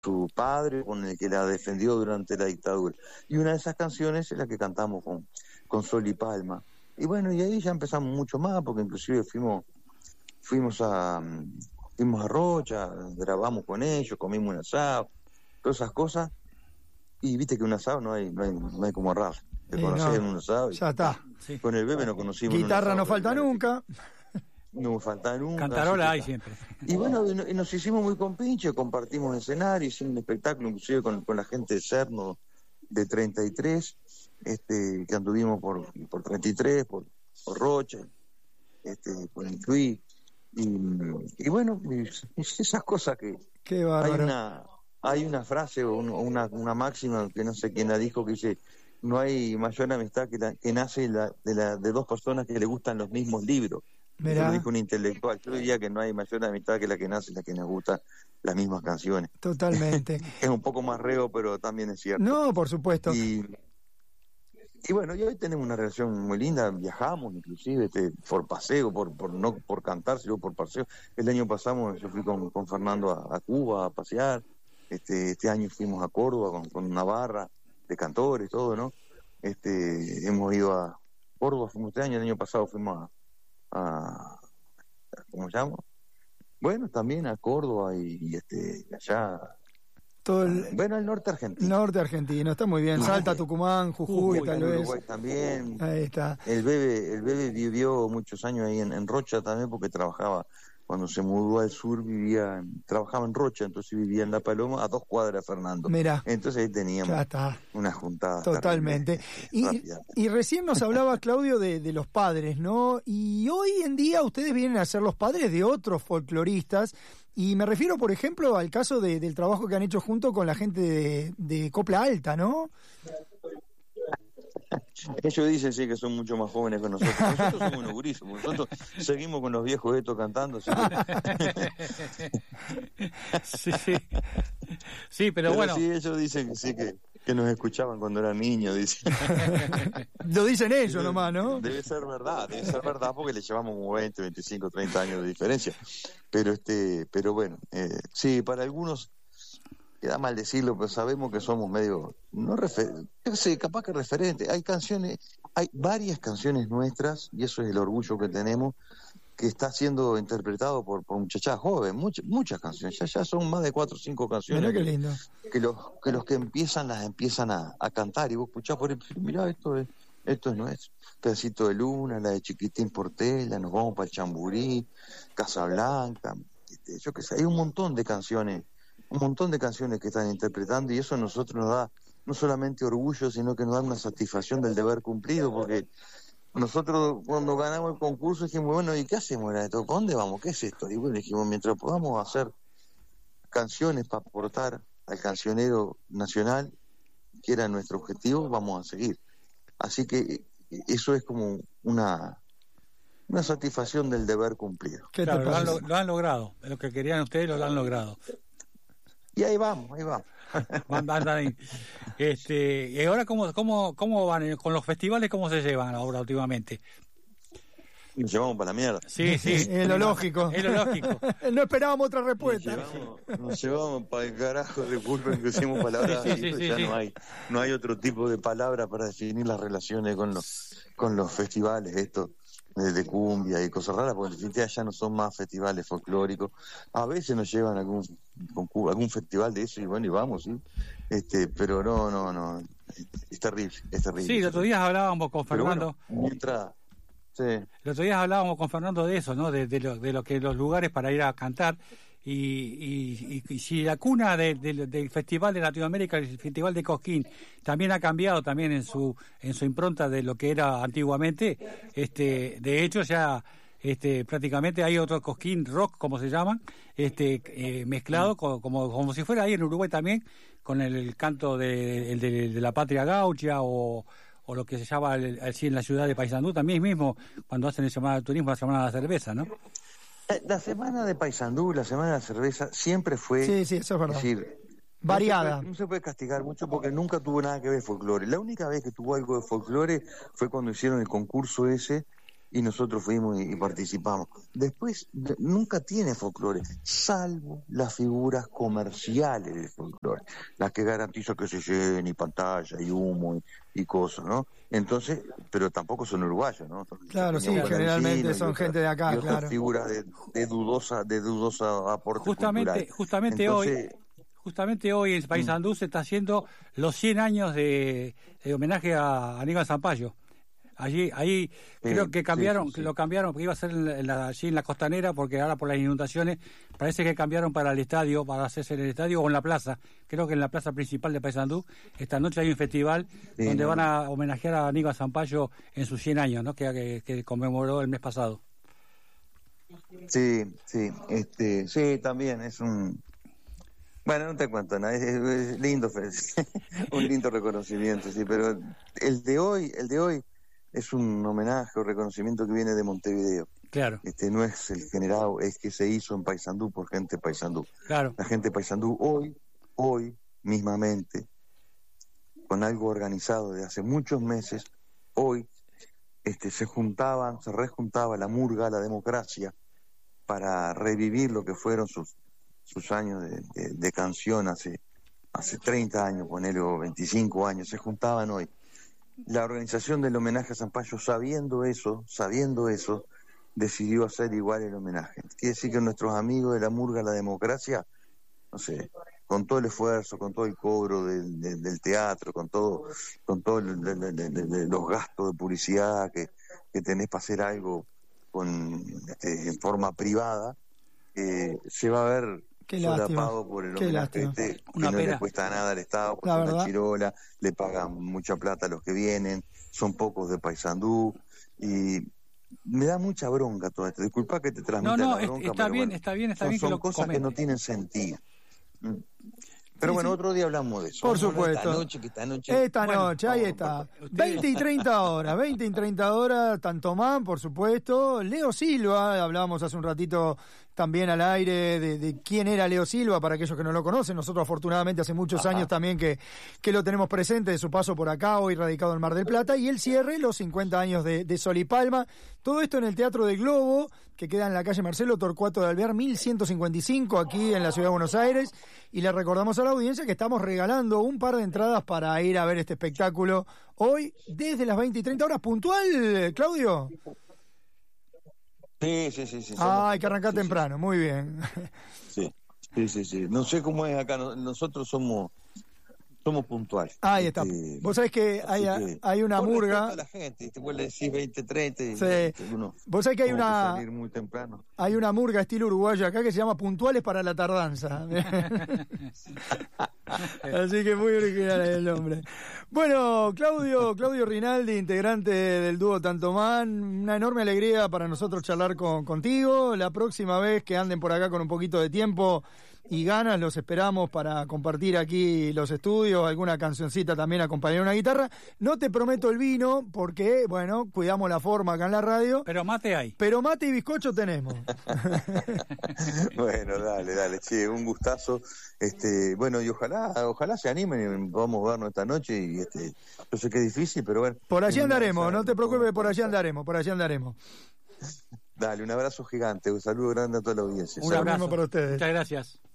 su padre, con el que la defendió durante la dictadura. Y una de esas canciones es la que cantamos con Sol y Palma. Y bueno, y ahí ya empezamos mucho más, porque inclusive fuimos a Rocha, grabamos con ellos, comimos un asado, todas esas cosas. Y viste que un asado no hay como errar. Te conocés en un asado. Ya está. Sí. Con el bebé nos conocimos. Guitarra no falta nunca. No falta nunca. Cantarola hay siempre. Y bueno, y nos hicimos muy compinches, compartimos escenario, hicimos un espectáculo inclusive con la gente de Cerno de 33, que anduvimos por 33, por Rocha, por el Tui, y bueno, esas cosas que Qué bárbaro. hay una frase o una máxima que no sé quién la dijo, que dice: no hay mayor amistad que nace de dos personas que le gustan los mismos libros. Eso lo dijo un intelectual. Yo diría que no hay mayor amistad que la que nace y la que nos gustan las mismas canciones. Totalmente. Es un poco más reo, pero también es cierto. No, por supuesto. Y bueno, y hoy tenemos una relación muy linda, viajamos inclusive por paseo, no por cantar, sino por paseo. El año pasado yo fui con Fernando a Cuba a pasear, este año fuimos a Córdoba con una barra de cantores, todo, ¿no? Hemos ido a Córdoba, fuimos este año, el año pasado fuimos ¿cómo se llama? Bueno, también a Córdoba y allá. Bueno, al norte argentino. Norte argentino, está muy bien. Salta, Tucumán, Jujuy, tal vez. Uruguay también. Ahí está. El bebé vivió muchos años ahí en Rocha también, porque trabajaba, cuando se mudó al sur, trabajaba en Rocha, entonces vivía en La Paloma, a 2 cuadras de Fernando. Mirá. Entonces ahí teníamos una juntada. Totalmente. Y recién nos hablaba Claudio de los padres, ¿no? Y hoy en día ustedes vienen a ser los padres de otros folcloristas. Y me refiero, por ejemplo, al caso del trabajo que han hecho junto con la gente de Copla Alta, ¿no? Ellos dicen sí que son mucho más jóvenes que nosotros. Nosotros somos unos gurises, nosotros seguimos con los viejos estos cantando. Sí, pero bueno. Sí, ellos dicen que sí, que nos escuchaban cuando eran niños, dicen. Lo dicen ellos nomás, ¿no? Debe ser verdad porque le llevamos como 20, 25, 30 años de diferencia. Pero bueno, sí, para algunos queda mal decirlo, pero sabemos que somos medio, capaz que referentes. Hay varias canciones nuestras, y eso es el orgullo que tenemos, que está siendo interpretado por muchachas jóvenes, muchas canciones, ya son más de 4 o 5 canciones. Mirá qué lindo. Que los que las empiezan a cantar, y vos escuchás por ejemplo, mirá, esto es nuestro. Pedacito de Luna, la de Chiquitín Portela, Nos vamos para el Chamburí, Casablanca, yo qué sé, hay un montón de canciones que están interpretando, y eso a nosotros nos da no solamente orgullo, sino que nos da una satisfacción del deber cumplido, porque nosotros cuando ganamos el concurso dijimos, bueno, ¿y qué hacemos en esto? ¿Para dónde vamos? ¿Qué es esto? Y bueno, dijimos, mientras podamos hacer canciones para aportar al cancionero nacional, que era nuestro objetivo, vamos a seguir. Así que eso es como una satisfacción del deber cumplido. Claro, lo han logrado, lo que querían ustedes lo han logrado. Y ahí vamos. Van ahí. Y ahora ¿cómo van con los festivales? ¿Cómo se llevan ahora últimamente? Nos llevamos para la mierda. Sí. Es lo lógico. No esperábamos otra respuesta. Nos llevamos para el carajo, disculpen que hicimos palabras no hay otro tipo de palabra para definir las relaciones con los festivales estos de cumbia y cosas raras, porque en definitiva ya no son más festivales folclóricos. A veces nos llevan a algún festival de eso y bueno, y vamos, sí. Pero no, es terrible. Sí, el otro día hablábamos con Fernando. El otro día hablábamos con Fernando de eso, ¿no? De lo que los lugares para ir a cantar, y si la cuna del Festival de Latinoamérica, el Festival de Cosquín, también ha cambiado también en su impronta de lo que era antiguamente. De hecho ya prácticamente hay otro Cosquín rock, como se llaman, mezclado como si fuera ahí en Uruguay también, con el canto de la patria gaucha, o lo que se llama así en la ciudad de Paysandú también mismo, cuando hacen el Semana del Turismo, la Semana de la Cerveza, ¿no? La Semana de Paysandú, la Semana de la Cerveza, siempre fue... Sí, eso es verdad. Es decir, variada. No se puede castigar mucho porque nunca tuvo nada que ver folclore. La única vez que tuvo algo de folclore fue cuando hicieron el concurso ese, y nosotros fuimos y participamos. Después, nunca tiene folclore, salvo las figuras comerciales del folclore, las que garantizan que se llenen y pantalla y humo y cosas, ¿no? Entonces, pero tampoco son uruguayos, ¿no? Claro, sí, generalmente son gente de acá, claro. Figuras de dudosa aporte cultural. Justamente hoy en Paysandú se está haciendo los 100 años de homenaje a Aníbal Zampayo. Ahí creo que lo cambiaron, porque iba a ser allí en la Costanera, porque ahora por las inundaciones parece que cambiaron para el estadio, para hacerse en el estadio o en la plaza. Creo que en la plaza principal de Paysandú esta noche hay un festival donde van a homenajear a Aníbal Zampayo en sus 100 años, ¿no? Que conmemoró el mes pasado. Sí, también es un... Bueno, no te cuento nada, es lindo, un lindo reconocimiento, sí, pero el de hoy es un homenaje o reconocimiento que viene de Montevideo. Claro. No es el generado, es que se hizo en Paysandú por gente de Paysandú. Claro. La gente de Paysandú hoy mismamente, con algo organizado de hace muchos meses, hoy se rejuntaba la murga, la democracia, para revivir lo que fueron sus años de canción hace 30 años, ponele, o 25 años, se juntaban hoy. La organización del homenaje a Zampayo, sabiendo eso, decidió hacer igual el homenaje. Quiere decir que nuestros amigos de la murga, la democracia, no sé, con todo el esfuerzo, con todo el cobro del teatro, con todo los gastos de publicidad que tenés para hacer algo en forma privada, se va a ver solapado por el homenaje que no le cuesta nada al Estado, porque es una chirola, le pagan mucha plata a los que vienen, son pocos de Paysandú, y me da mucha bronca todo esto. Disculpa que te transmita la bronca, está bien que lo cosas comente. Que no tienen sentido. Pero bueno, otro día hablamos de eso. Por supuesto. Esta noche, ahí está. 20 y 30 horas, Tantomán, por supuesto. Leo Silva, hablábamos hace un ratito también al aire de quién era Leo Silva, para aquellos que no lo conocen. Nosotros afortunadamente hace muchos años también que lo tenemos presente de su paso por acá, hoy radicado en Mar del Plata, y el cierre, los 50 años de Sol y Palma. Todo esto en el Teatro del Globo, que queda en la calle Marcelo Torcuato de Alvear, 1155, aquí en la Ciudad de Buenos Aires. Y le recordamos a la audiencia que estamos regalando un par de entradas para ir a ver este espectáculo hoy, desde las 20 y 30 horas. ¿Puntual, Claudio? Sí. Hay que arrancar temprano, muy bien. Sí. No sé cómo es acá, nosotros somos puntuales. Ahí está. Vos sabés que hay una murga. A la gente, vos le decís 20, 30. Sí. Vos sabés que hay una. Salir muy temprano. Hay una murga estilo uruguayo acá que se llama Puntuales para la Tardanza. Así que muy original el nombre. Bueno, Claudio Rinaldi, integrante del dúo Tantomán, una enorme alegría para nosotros charlar contigo. La próxima vez que anden por acá con un poquito de tiempo y ganas, los esperamos para compartir aquí los estudios, alguna cancioncita también, acompañar una guitarra. No te prometo el vino, porque, bueno, cuidamos la forma acá en la radio. Pero mate hay. Pero mate y bizcocho tenemos. Bueno, dale, che, un gustazo. Bueno, y ojalá se animen y vamos a vernos esta noche, y yo sé que es difícil, pero bueno. Por allí andaremos, no te preocupes, por allí andaremos. Dale, un abrazo gigante, un saludo grande a toda la audiencia. Un abrazo para ustedes. Muchas gracias.